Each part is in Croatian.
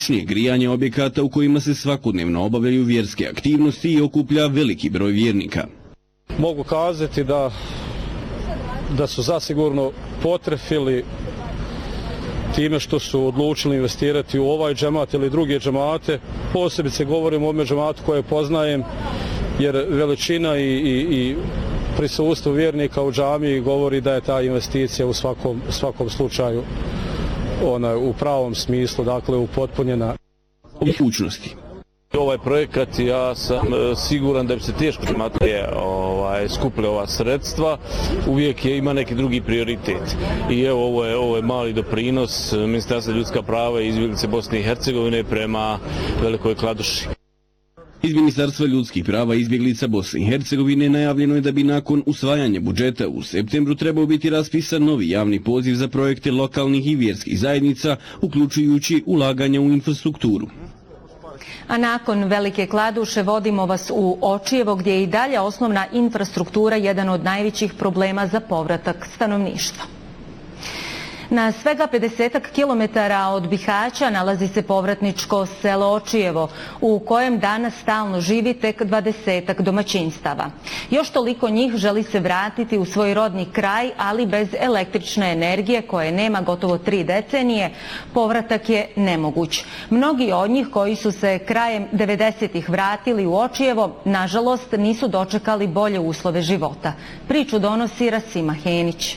Grijanje objekata u kojima se svakodnevno obavljaju vjerske aktivnosti i okuplja veliki broj vjernika. Mogu kazati da su zasigurno potrefili time što su odlučili investirati u ovaj džemat ili druge džemate. Posebice govorim o ovome džematu koje poznajem, jer veličina i prisustvo vjernika u džamiji govori da je ta investicija u svakom slučaju u pravom smislu, dakle upotpunjena. Mogućnosti. Ovaj projekat, ja sam siguran da bi se teško skupili ova sredstva, uvijek ima neki drugi prioritet. I evo ovo je mali doprinos Ministarstva ljudska prava i izbjeglice Bosne i Hercegovine prema Velikoj Kladuši. Iz Ministarstva ljudskih prava i izbjeglica Bosne i Hercegovine najavljeno je da bi nakon usvajanja budžeta u septembru trebao biti raspisan novi javni poziv za projekte lokalnih i vjerskih zajednica, uključujući ulaganja u infrastrukturu. A nakon Velike Kladuše vodimo vas u Očijevo, gdje je i dalje osnovna infrastruktura jedan od najvećih problema za povratak stanovništva. Na svega 50 kilometara od Bihaća nalazi se povratničko selo Očijevo, u kojem danas stalno živi tek 20 domaćinstava. Još toliko njih želi se vratiti u svoj rodni kraj, ali bez električne energije koje nema gotovo 3 decenije, povratak je nemoguć. Mnogi od njih koji su se krajem 90-ih vratili u Očijevo, nažalost, nisu dočekali bolje uslove života. Priču donosi Rasima Henić.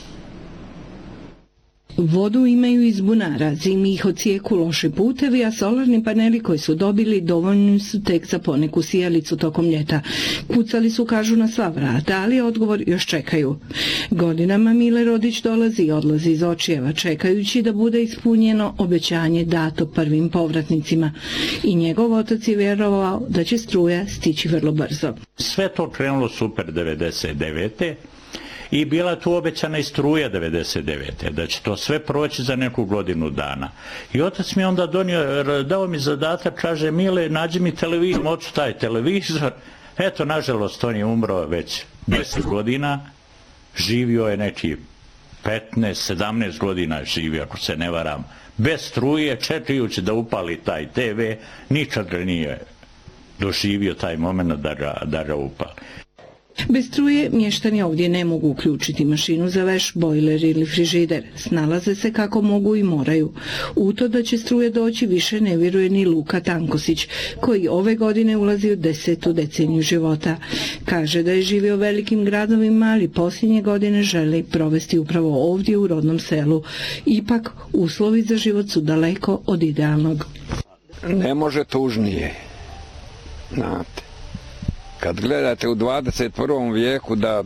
Vodu imaju iz bunara, zimi ih ocijeku loši putevi, a solarni paneli koji su dobili dovoljni su tek za poneku sijalicu tokom ljeta. Kucali su, kažu, na sva vrata, ali odgovor još čekaju. Godinama Mile Rodić dolazi i odlazi iz Očijeva, čekajući da bude ispunjeno obećanje dato prvim povratnicima. I njegov otac je vjerovao da će struja stići vrlo brzo. Sve to krenulo super 99. I bila tu obećana i struja 99. da će to sve proći za neku godinu dana. I otac mi onda dao mi zadatak, kaže: Mile, nađi mi televizor, oću taj televizor. Eto, nažalost, on je umro već 10 godina, živio je neki 15-17 godina živio, ako se ne varam, bez struje, čekajući da upali taj TV, nikad nije doživio taj moment da ga upali. Bez struje mještani ovdje ne mogu uključiti mašinu za veš, bojler ili frižider. Snalaze se kako mogu i moraju. U to da će struje doći više ne vjeruje ni Luka Tankosić, koji ove godine ulazi u 10. deceniju života. Kaže da je živio u velikim gradovima, ali posljednje godine želi provesti upravo ovdje u rodnom selu. Ipak, uslovi za život su daleko od idealnog. Ne može tužnije. Znate. Kad gledate u 21. vijeku da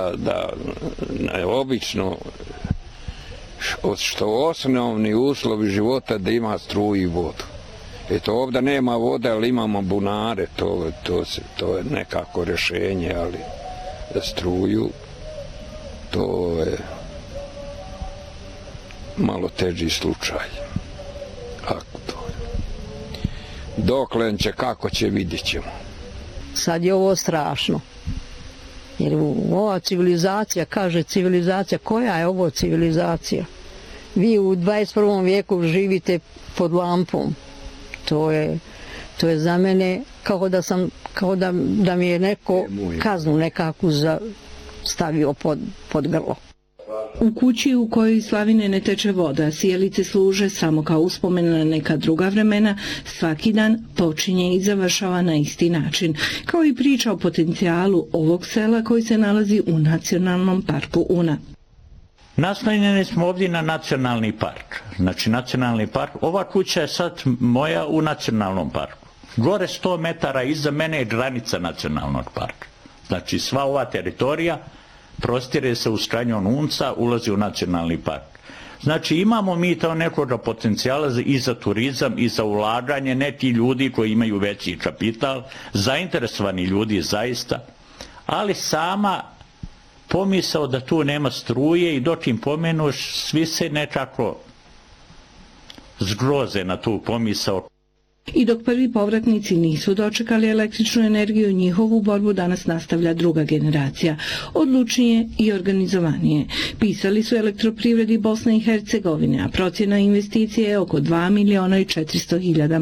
obično što osnovni uslovi života da ima struju i vodu. Eto, ovdje nema vode, ali imamo bunare, to je nekako rješenje, ali za struju to je malo teži slučaj. Kako to je? Doklen će, kako će, vidjet ćemo. Sad je ovo strašno. Jer ova civilizacija, kaže civilizacija, koja je ovo civilizacija? Vi u 21. vijeku živite pod lampom. To je za mene kao da mi je neko kaznu nekako stavio pod grlo. U kući u kojoj slavine ne teče voda, sijalice služe samo kao uspomena na neka druga vremena, svaki dan počinje i završava na isti način, kao i priča o potencijalu ovog sela koji se nalazi u Nacionalnom parku Una. Naslonjeni smo ovdje na nacionalni park. Znači, nacionalni park, ova kuća je sad moja u nacionalnom parku. Gore 100 metara iza mene je granica nacionalnog parka. Znači, sva ova teritorija prostire se uz kanjon Unca, ulazi u nacionalni park. Znači, imamo mi to nekoga potencijala i za turizam i za ulaganje, neki ljudi koji imaju veći kapital, zainteresovani ljudi zaista, ali sama pomisao da tu nema struje i dok im pomenuš, svi se nekako zgroze na tu pomisao. I dok prvi povratnici nisu dočekali električnu energiju, njihovu borbu danas nastavlja druga generacija, odlučnije i organizovanije. Pisali su Elektroprivredi Bosne i Hercegovine, a procjena investicije je oko 2.400.000